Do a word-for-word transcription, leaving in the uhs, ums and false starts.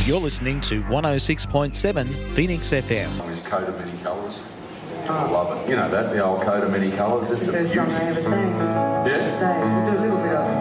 You're listening to one oh six point seven Phoenix F M. His coat of many colours. I love it. You know that, the old coat of many colours. It's, it's the first song I ever sang. Yeah? On stage. We do a little bit of it.